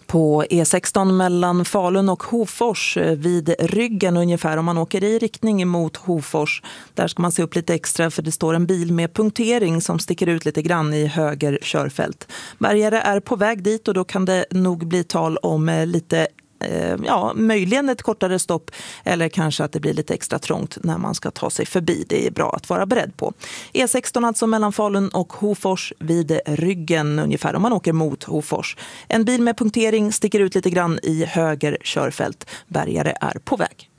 På E16 mellan Falun och Hofors vid Ryggen ungefär om man åker i riktning mot Hofors. Där ska man se upp lite extra för det står en bil med punktering som sticker ut lite grann i höger körfält. Bärgare är på väg dit och då kan det nog bli tal om lite möjligen ett kortare stopp eller kanske att det blir lite extra trångt när man ska ta sig förbi. Det är bra att vara beredd på. E16 alltså mellan Falun och Hofors vid Ryggen ungefär om man åker mot Hofors. En bil med punktering sticker ut lite grann i höger körfält. Bärgare är på väg.